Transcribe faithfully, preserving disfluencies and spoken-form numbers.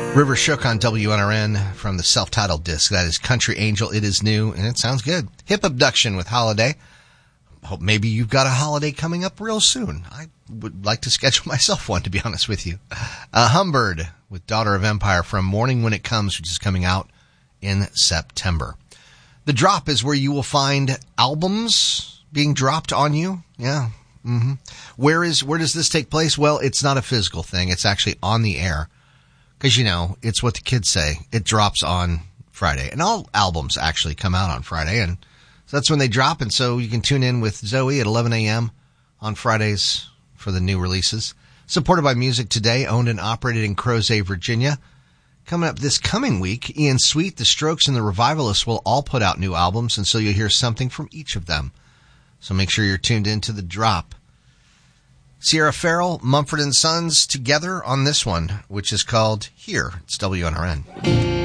River Shook on W N R N from the self-titled disc. That is Country Angel. It is new, and it sounds good. Hip Abduction with Holiday. Hope maybe you've got a holiday coming up real soon. I would like to schedule myself one, to be honest with you. Uh, Humbird with Daughter of Empire from Morning When It Comes, which is coming out in September. The Drop is where you will find albums being dropped on you. Yeah. Mm-hmm. Where is, where does this take place? Well, it's not a physical thing. It's actually on the air. Because, you know, it's what the kids say. It drops on Friday. And all albums actually come out on Friday. And so that's when they drop. And so you can tune in with Zoe at eleven a.m. on Fridays for the new releases. Supported by Music Today, owned and operated in Crozet, Virginia. Coming up this coming week, Ian Sweet, The Strokes, and The Revivalists will all put out new albums. And so you'll hear something from each of them. So make sure you're tuned in to The Drop. Sierra Farrell, Mumford and Sons together on this one, which is called Here. It's W N R N.